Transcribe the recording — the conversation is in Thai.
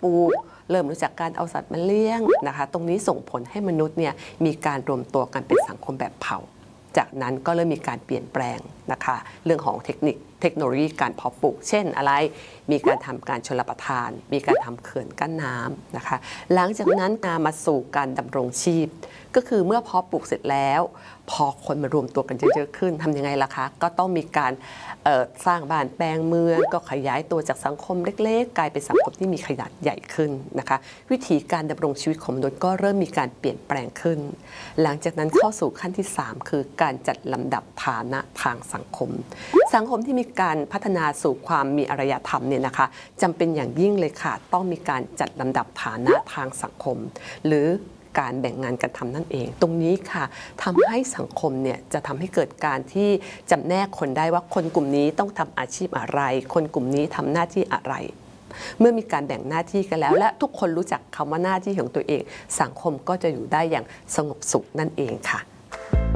ปลูกเริ่มรู้จักการเอาสัตว์มาเลี้ยงนะคะตรงนี้ส่งผลให้มนุษย์เนี่ยมีการรวมตัวกันเป็นสังคมแบบเผ่าจากนั้นก็เริ่มมีการเปลี่ยนแปลงนะคะเรื่องของเทคโนโลยีการเพาะปลูกเช่นอะไรมีการทำการชลประทานมีการทำเขื่อนกั้นน้ำนะคะหลังจากนั้นมาสู่การดำรงชีพก็คือเมื่อเพาะปลูกเสร็จแล้วพอคนมารวมตัวกันเยอะๆขึ้นทำยังไงล่ะคะก็ต้องมีการสร้างบ้านแปลงเมืองก็ขยายตัวจากสังคมเล็กๆกลายเป็นสังคมที่มีขนาดใหญ่ขึ้นนะคะวิธีการดำรงชีวิตของมนุษย์ก็เริ่มมีการเปลี่ยนแปลงขึ้นหลังจากนั้นเข้าสู่ขั้นที่3คือการจัดลำดับฐานะทางสังคมที่มีการพัฒนาสู่ความมีอารยธรรมเนี่ยนะคะจำเป็นอย่างยิ่งเลยค่ะต้องมีการจัดลำดับฐานะทางสังคมหรือการแบ่งงานกันทำนั่นเองตรงนี้ค่ะทำให้สังคมเนี่ยจะทำให้เกิดการที่จำแนกคนได้ว่าคนกลุ่มนี้ต้องทำอาชีพอะไรคนกลุ่มนี้ทำหน้าที่อะไรเมื่อมีการแบ่งหน้าที่กันแล้วและทุกคนรู้จักคำว่าหน้าที่ของตัวเองสังคมก็จะอยู่ได้อย่างสงบสุขนั่นเองค่ะ